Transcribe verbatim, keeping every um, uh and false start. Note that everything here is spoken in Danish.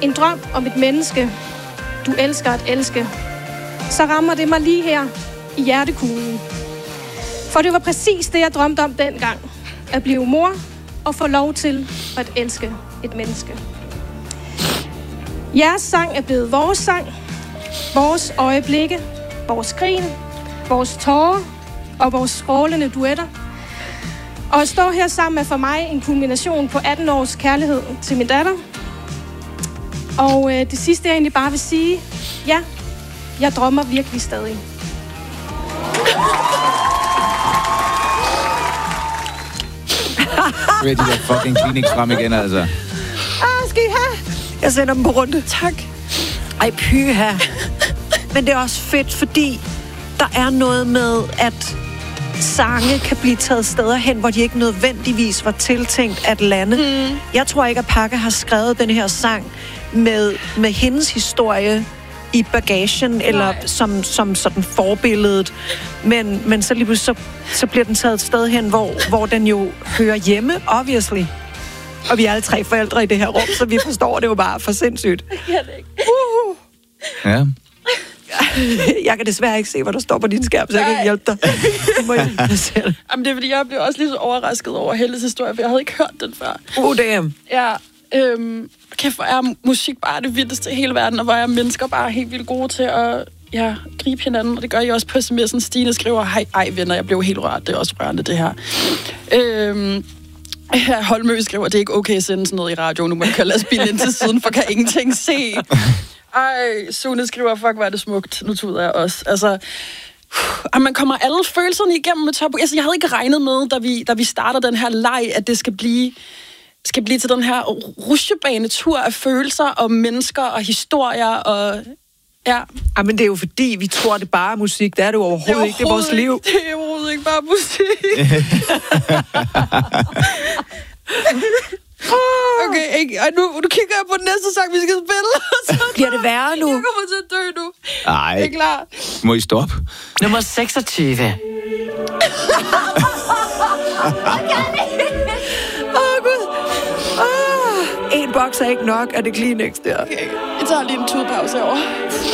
en drøm om et menneske, du elsker at elske, så rammer det mig lige her i hjertekuglen. For det var præcis det, jeg drømte om dengang. At blive mor og få lov til at elske et menneske. Jeres sang er blevet vores sang, vores øjeblikke, vores grin, vores tårer og vores strålende duetter. Og at stå her sammen er for mig en kulmination på atten års kærlighed til min datter. Og øh, det sidste, jeg egentlig bare vil sige, ja, jeg drømmer virkelig stadig. Nu er de der fucking Kleenex frem igen, altså. Ah, skal I have? Jeg sender dem på runde. Tak. Ej, pyha. Men det er også fedt, fordi der er noget med, at sange kan blive taget steder hen, hvor de ikke nødvendigvis var tiltænkt at lande. Mm. Jeg tror ikke, at Pakke har skrevet den her sang med, med hendes historie i bagagen, eller som, som sådan forbilledet. Men, men så lige så, så bliver den taget et sted hen, hvor, hvor den jo hører hjemme, obviously. Og vi er alle tre forældre i det her rum, så vi forstår det jo bare for sindssygt. Jeg kan det ikke. Uh. Ja. Jeg kan desværre ikke se, hvad der står på din skærm, så jeg kan ikke hjælpe dig. Du må hjælpe selv. Jamen, det er fordi, jeg blev også lige så overrasket over Helles historie, for jeg havde ikke hørt den før. Oh, damn. Ja, øhm, kæft, hvor er musik bare det vildeste i hele verden, og hvor er mennesker bare helt vildt gode til at ja, gribe hinanden, og det gør I også på sms'en. Stine skriver, hej, ej venner, jeg blev helt rørt, det er også rørende, det her. Øhm, ja, Holmø skriver, det er ikke okay at sende sådan noget i radio, nu må jeg køre lastbilen ind til siden, for kan ingenting se. Ej, Sune skriver, fuck, hvor er det smukt. Nu tuder jeg også. Altså, uh, man kommer alle følelserne igennem med top. Altså, jeg havde ikke regnet med, da vi, da vi starter den her leg, at det skal blive, skal blive til den her rutsjebanetur af følelser og mennesker og historier og ja. Ah, men det er jo fordi, vi tror, det bare er musik. Det er det jo overhovedet, det er ikke. Det er vores liv. Ikke, det er overhovedet ikke bare musik. Okay, ikke? Og nu, nu kigger jeg på den næste sang, vi skal spille. Bliver det værre nu? Jeg kommer til at dø nu. Nej. Er I klar? Må I stoppe? Nummer seksogtyve. Åh, oh, Gud. Oh. En boks er ikke nok, er det Kleenex der. Okay, jeg tager lige en tudpause herovre.